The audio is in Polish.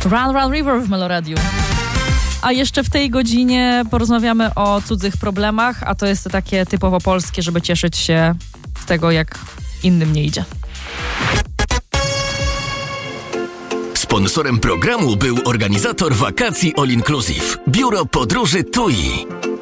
Run Run River w Meloradiu. A jeszcze w tej godzinie porozmawiamy o cudzych problemach, a to jest to takie typowo polskie, żeby cieszyć się z tego, jak innym nie idzie. Sponsorem programu był organizator wakacji All Inclusive, Biuro Podróży TUI.